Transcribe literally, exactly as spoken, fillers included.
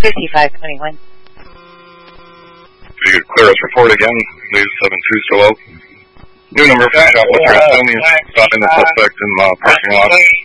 fifty-five twenty-one. If you could clear us report again, please, seven two still out. New number for shop, what's your assuming is stopping the suspect in the uh, parking lot.